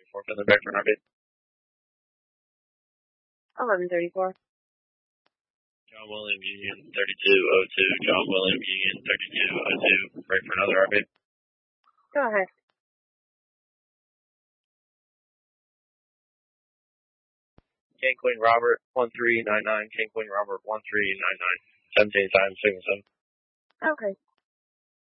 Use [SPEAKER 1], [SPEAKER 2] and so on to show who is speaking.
[SPEAKER 1] Finley, back for an RB.
[SPEAKER 2] 1134.
[SPEAKER 1] John William Union 3202. John William Union 3202. Break for another RB.
[SPEAKER 2] Go ahead.
[SPEAKER 1] King Queen Robert 1399. King Queen Robert 1399. 17 times, signal 7.
[SPEAKER 2] Okay.